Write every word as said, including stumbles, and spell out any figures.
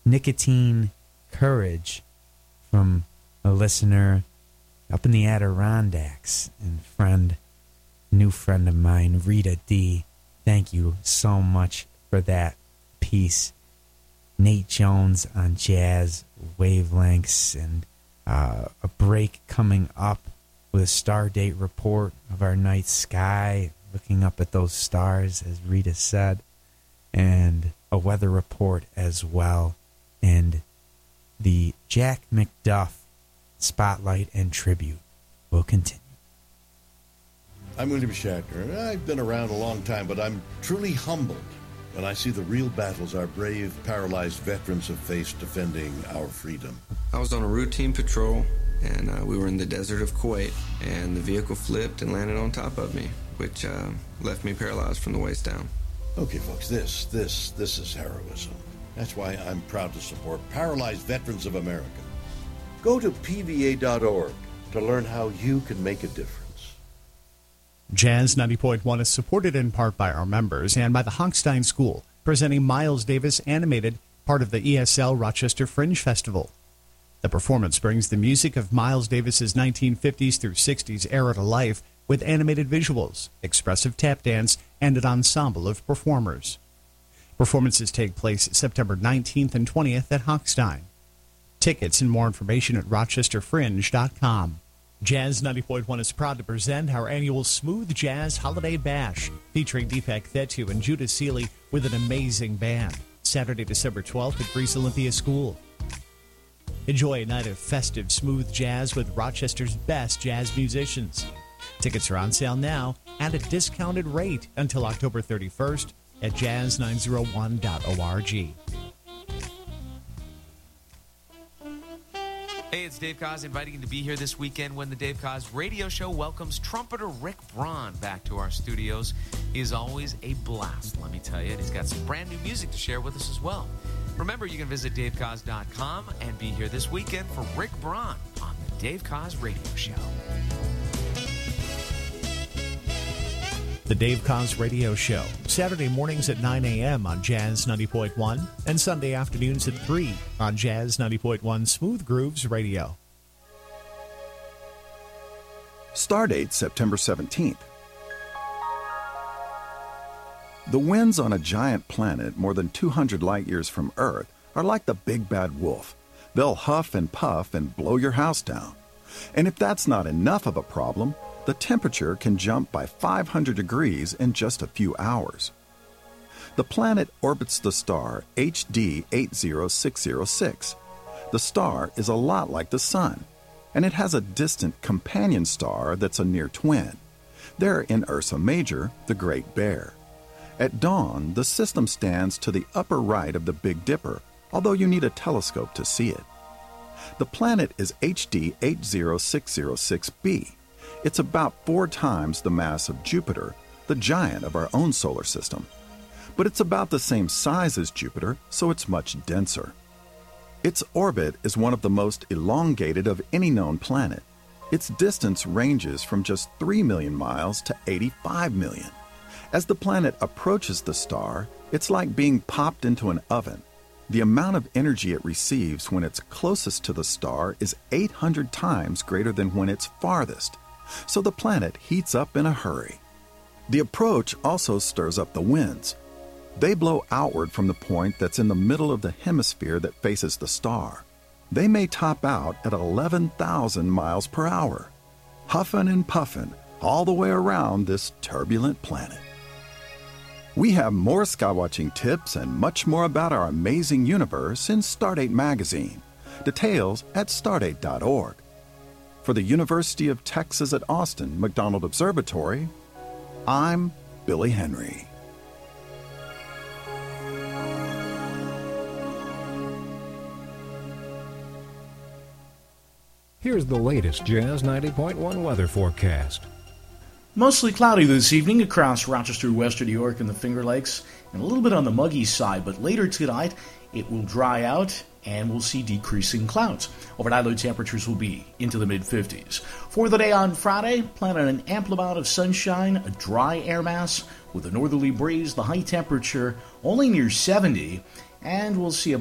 Nicotine Courage from a listener up in the Adirondacks and friend, new friend of mine, Rita D. Thank you so much for that piece. Nate Jones on jazz wavelengths, and uh, a break coming up with a star date report of our night sky, looking up at those stars, as Rita said, and a weather report as well, and the Jack McDuff spotlight and tribute will continue. I'm William Shatner. I've been around a long time, but I'm truly humbled when I see the real battles our brave, paralyzed veterans have faced defending our freedom. I was on a routine patrol, and uh, we were in the desert of Kuwait, and the vehicle flipped and landed on top of me, which uh, left me paralyzed from the waist down. Okay, folks, this, this, this is heroism. That's why I'm proud to support Paralyzed Veterans of America. Go to P V A dot org to learn how you can make a difference. Jazz ninety point one is supported in part by our members and by the Hochstein School, presenting Miles Davis Animated, part of the E S L Rochester Fringe Festival. The performance brings the music of Miles Davis's nineteen fifties through sixties era to life with animated visuals, expressive tap dance, and an ensemble of performers. Performances take place September nineteenth and twentieth at Hochstein. Tickets and more information at rochester fringe dot com. Jazz ninety point one is proud to present our annual Smooth Jazz Holiday Bash, featuring Deepak Thettu and Judah Seeley with an amazing band, Saturday, December twelfth at Greece Olympia School. Enjoy a night of festive smooth jazz with Rochester's best jazz musicians. Tickets are on sale now at a discounted rate until October thirty-first at jazz nine oh one dot org. Hey, it's Dave Koz inviting you to be here this weekend when the Dave Koz Radio Show welcomes trumpeter Rick Braun back to our studios. He is always a blast, let me tell you. And he's got some brand new music to share with us as well. Remember, you can visit dave koz dot com and be here this weekend for Rick Braun on the Dave Koz Radio Show. The Dave Koz Radio Show, Saturday mornings at nine a.m. on Jazz ninety point one and Sunday afternoons at three on Jazz ninety point one Smooth Grooves Radio. Stardate September seventeenth. The winds on a giant planet more than two hundred light years from Earth are like the big bad wolf. They'll huff and puff and blow your house down. And if that's not enough of a problem, the temperature can jump by five hundred degrees in just a few hours. The planet orbits the star H D eight zero six zero six. The star is a lot like the Sun, and it has a distant companion star that's a near twin. They're in Ursa Major, the Great Bear. At dawn, the system stands to the upper right of the Big Dipper, although you need a telescope to see it. The planet is H D eight zero six zero six b. It's about four times the mass of Jupiter, the giant of our own solar system. But it's about the same size as Jupiter, so it's much denser. Its orbit is one of the most elongated of any known planet. Its distance ranges from just three million miles to eighty-five million. As the planet approaches the star, it's like being popped into an oven. The amount of energy it receives when it's closest to the star is eight hundred times greater than when it's farthest. So the planet heats up in a hurry. The approach also stirs up the winds. They blow outward from the point that's in the middle of the hemisphere that faces the star. They may top out at eleven thousand miles per hour, huffing and puffing all the way around this turbulent planet. We have more skywatching tips and much more about our amazing universe in Stardate magazine. Details at stardate dot org. For the University of Texas at Austin McDonald Observatory, I'm Billy Henry. Here's the latest Jazz ninety point one weather forecast. Mostly cloudy this evening across Rochester, Western New York, and the Finger Lakes, and a little bit on the muggy side, but later tonight it will dry out and we'll see decreasing clouds. Overnight low temperatures will be into the mid fifties. For the day on Friday, plan on an ample amount of sunshine, a dry air mass with a northerly breeze, the high temperature only near seventy, and we'll see a